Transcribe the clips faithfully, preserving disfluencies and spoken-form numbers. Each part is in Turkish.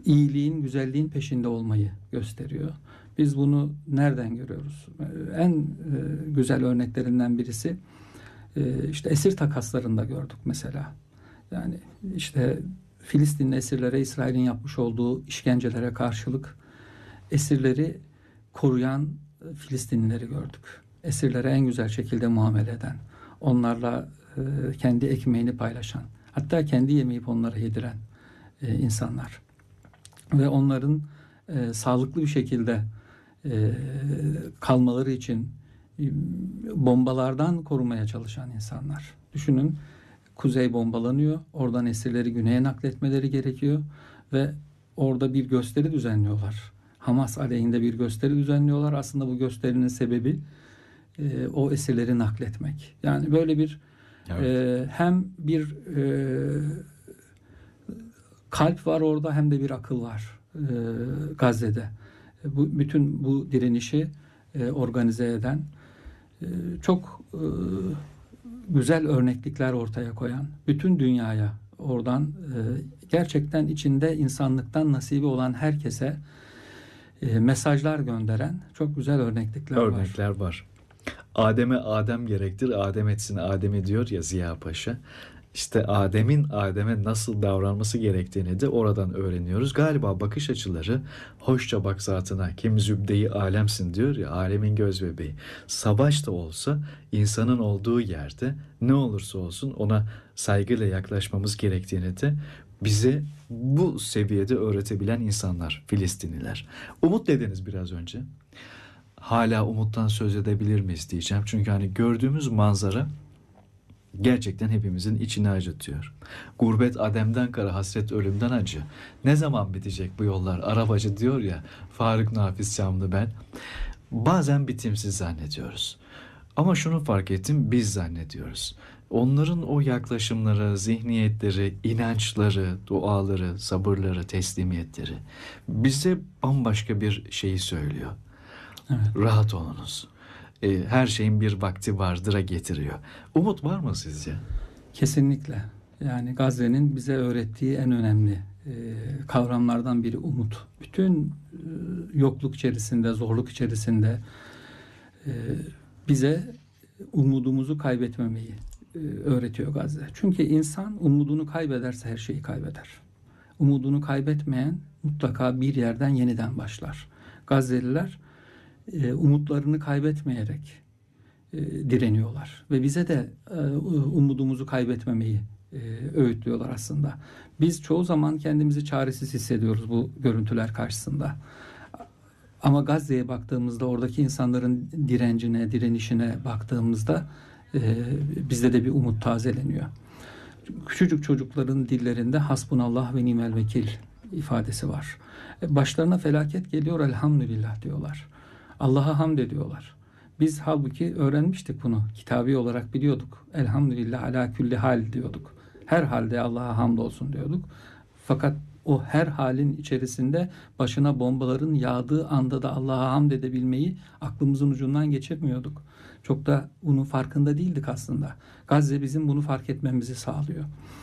iyiliğin, güzelliğin peşinde olmayı gösteriyor. Biz bunu nereden görüyoruz? En e, güzel örneklerinden birisi e, işte esir takaslarında gördük mesela. Yani işte Filistinli esirlere İsrail'in yapmış olduğu işkencelere karşılık esirleri koruyan Filistinlileri gördük. Esirlere en güzel şekilde muamele eden, onlarla e, kendi ekmeğini paylaşan, hatta kendi yemeyip onlara yediren e, insanlar. Ve onların e, sağlıklı bir şekilde e, kalmaları için e, bombalardan korumaya çalışan insanlar. Düşünün, kuzey bombalanıyor, oradan esirleri güneye nakletmeleri gerekiyor ve orada bir gösteri düzenliyorlar. Hamas aleyhinde bir gösteri düzenliyorlar. Aslında bu gösterinin sebebi e, o esirleri nakletmek. Yani böyle bir evet. e, hem bir e, kalp var orada, hem de bir akıl var e, Gazze'de. E, bu bütün bu direnişi e, organize eden, e, çok e, güzel örneklikler ortaya koyan, bütün dünyaya oradan e, gerçekten içinde insanlıktan nasibi olan herkese e, mesajlar gönderen çok güzel örneklikler, örnekler var. var. Adem'e Adem gerektir, Adem etsin Adem'i diyor ya Ziya Paşa. İşte Adem'in Adem'e nasıl davranması gerektiğini de oradan öğreniyoruz. Galiba bakış açıları, hoşça bak zatına, kim zübde-i alemsin diyor ya, alemin göz bebeği. Savaş da olsa insanın olduğu yerde ne olursa olsun ona saygıyla yaklaşmamız gerektiğini de bize bu seviyede öğretebilen insanlar, Filistinliler. Umut dediniz biraz önce. Hala umuttan söz edebilir miyiz diyeceğim. Çünkü hani gördüğümüz manzara gerçekten hepimizin içini acıtıyor. Gurbet Adem'den kara, hasret ölümden acı. Ne zaman bitecek bu yollar? Arabacı diyor ya Faruk Nafiz Çamlı ben. Bazen bitimsiz zannediyoruz. Ama şunu fark ettim, biz zannediyoruz. Onların o yaklaşımları, zihniyetleri, inançları, duaları, sabırları, teslimiyetleri bize bambaşka bir şeyi söylüyor. Evet. Rahat olunuz. E, her şeyin bir vakti vardır'a getiriyor. Umut var mı sizce? Kesinlikle. Yani Gazze'nin bize öğrettiği en önemli e, kavramlardan biri umut. Bütün e, yokluk içerisinde, zorluk içerisinde e, bize umudumuzu kaybetmemeyi e, öğretiyor Gazze. Çünkü insan umudunu kaybederse her şeyi kaybeder. Umudunu kaybetmeyen mutlaka bir yerden yeniden başlar. Gazze'liler e, umutlarını kaybetmeyerek e, direniyorlar ve bize de e, umudumuzu kaybetmemeyi e, öğütlüyorlar aslında. Biz çoğu zaman kendimizi çaresiz hissediyoruz bu görüntüler karşısında. Ama Gazze'ye baktığımızda, oradaki insanların direncine, direnişine baktığımızda e, bizde de bir umut tazeleniyor. Küçücük çocukların dillerinde hasbunallah ve nimel vekil ifadesi var. Başlarına felaket geliyor, elhamdülillah diyorlar. Allah'a hamd ediyorlar. Biz halbuki öğrenmiştik bunu. Kitabi olarak biliyorduk. Elhamdülillah ala külli hal diyorduk. Her halde Allah'a hamd olsun diyorduk. Fakat o her halin içerisinde başına bombaların yağdığı anda da Allah'a hamd edebilmeyi aklımızın ucundan geçirmiyorduk. Çok da bunun farkında değildik aslında. Gazze bizim bunu fark etmemizi sağlıyor.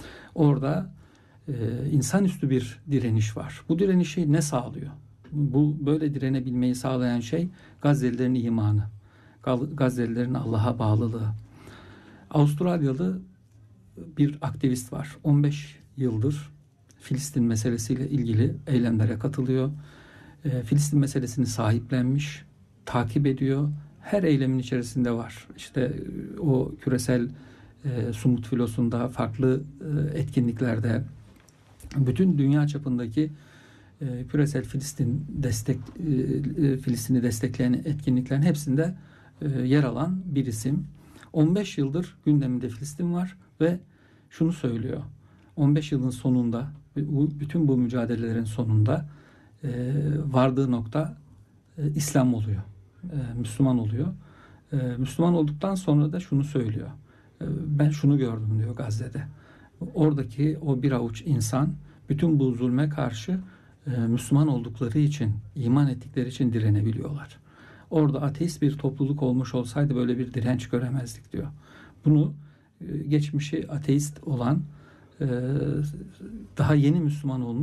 Orada e, insanüstü bir direniş var. Bu direnişi ne sağlıyor? Bu böyle direnebilmeyi sağlayan şey Gazze'lilerin imanı. Gazze'lilerin Allah'a bağlılığı. Avustralyalı bir aktivist var. on beş yıldır Filistin meselesiyle ilgili eylemlere katılıyor. E, Filistin meselesini sahiplenmiş, takip ediyor. Her eylemin içerisinde var. İşte o küresel e, Sumut filosunda, farklı e, etkinliklerde, bütün dünya çapındaki e, küresel Filistin destek e, Filistin'i destekleyen etkinliklerin hepsinde e, yer alan bir isim. on beş yıldır gündeminde Filistin var ve şunu söylüyor. on beş yılın sonunda, bütün bu mücadelelerin sonunda e, vardığı nokta e, İslam oluyor. E, Müslüman oluyor. E, Müslüman olduktan sonra da şunu söylüyor. E, ben şunu gördüm diyor Gazze'de. Oradaki o bir avuç insan bütün bu zulme karşı e, Müslüman oldukları için, iman ettikleri için direnebiliyorlar. Orada ateist bir topluluk olmuş olsaydı böyle bir direnç göremezdik diyor. Bunu e, geçmişi ateist olan, e, daha yeni Müslüman olmuş